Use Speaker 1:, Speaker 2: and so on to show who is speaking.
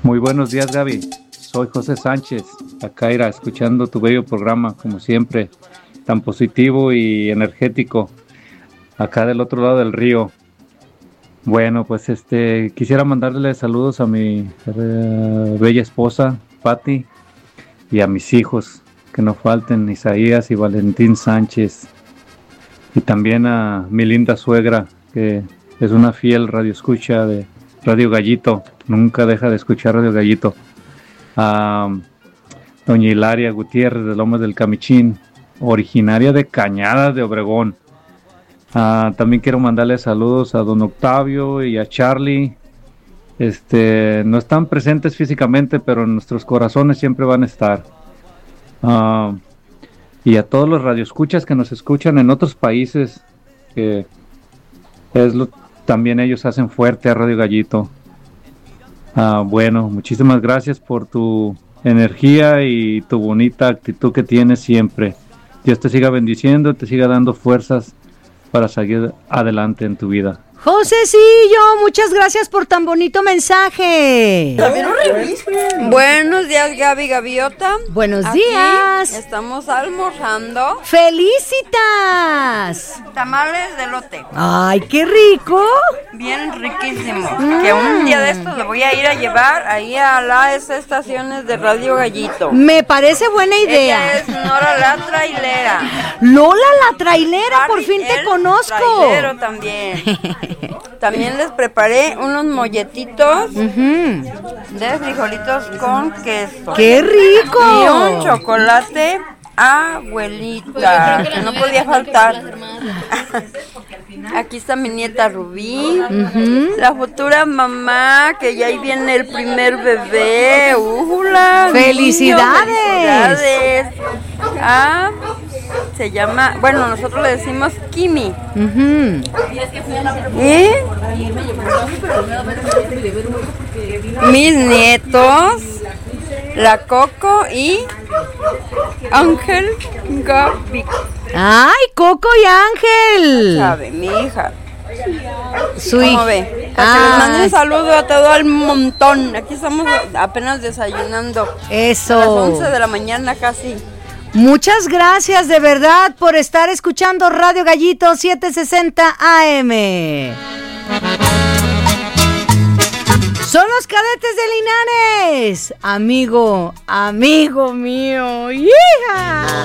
Speaker 1: Muy buenos días, Gaby. Soy José Sánchez, acá escuchando tu bello programa, como siempre, tan positivo y energético, acá del otro lado del río. Bueno, pues quisiera mandarle saludos a mi bella esposa, Patti, y a mis hijos, que no falten, Isaías y Valentín Sánchez, y también a mi linda suegra, que es una fiel radioescucha de Radio Gallito, nunca deja de escuchar Radio Gallito. A doña Hilaria Gutiérrez de Lomas del Camichín, originaria de Cañadas de Obregón. También quiero mandarle saludos a don Octavio y a Charlie. No están presentes físicamente, pero en nuestros corazones siempre van a estar. Y a todos los radioescuchas que nos escuchan en otros países, que también ellos hacen fuerte a Radio Gallito. Bueno, muchísimas gracias por tu energía y tu bonita actitud que tienes siempre. Dios te siga bendiciendo, te siga dando fuerzas para seguir adelante en tu vida.
Speaker 2: Josecillo, muchas gracias por tan bonito mensaje.
Speaker 3: Buenos días, Gaby Gaviota.
Speaker 2: Buenos
Speaker 3: Aquí
Speaker 2: días.
Speaker 3: Estamos almorzando
Speaker 2: ¡Felicitas!
Speaker 3: tamales de elote.
Speaker 2: ¡Ay, qué rico!
Speaker 3: Bien riquísimo. Que un día de estos le voy a ir a llevar ahí a las estaciones de Radio Gallito.
Speaker 2: Me parece buena idea.
Speaker 3: Ella es Nora la trailera.
Speaker 2: Lola la trailera, por
Speaker 3: Harry,
Speaker 2: fin te
Speaker 3: el
Speaker 2: conozco.
Speaker 3: trailero también. También les preparé unos molletitos de frijolitos con queso.
Speaker 2: ¡Qué rico!
Speaker 3: Y un chocolate abuelita, que no podía faltar. Aquí está mi nieta Rubí, la futura mamá, que ya ahí viene el primer bebé.
Speaker 2: ¡Felicidades!
Speaker 3: ¡Felicidades! Se llama, bueno, nosotros le decimos Kimi. Y mis nietos, la Coco y Ángel Gaby.
Speaker 2: ¡Ay, Coco y Ángel!
Speaker 3: ¿Sabe? Mi hija.
Speaker 2: ¿Cómo
Speaker 3: ve? Para que les mande un saludo a todo el montón. Aquí estamos apenas desayunando.
Speaker 2: Eso.
Speaker 3: A las 11 de la mañana casi.
Speaker 2: Muchas gracias de verdad por estar escuchando Radio Gallito 760 AM. Son los Cadetes de Linares. Amigo mío. ¡Hija!